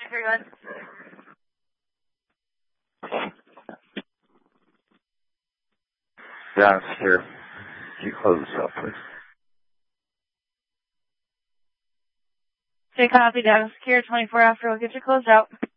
23 Yeah, it's here. Can you close this up, please? J copy, data secure 24 after. We'll get you closed out.